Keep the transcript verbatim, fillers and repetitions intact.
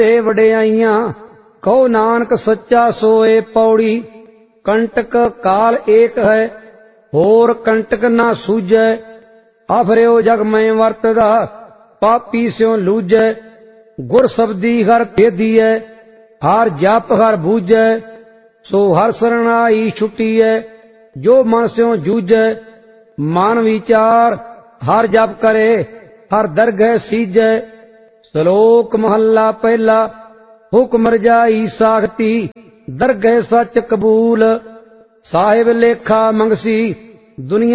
वडियाइयां कहो नानक सच्चा सोए पौड़ी। कंटक काल एक है होर कंटक ना सूझै। आफरियो जग में वरतदा पापी स्यों लूझै। गुर शब्दी हर भेदियै हर जप हर बूझै। सो हर शरण आई छुट्टीयै जो मन स्यों जूझै। मन विचार हर जप करे हर दरगह सीजै। श्लोक महला पहला हुक्म रजाई साखती दरगह सच कबूल। साहिब लेखा मंगसी दुनिया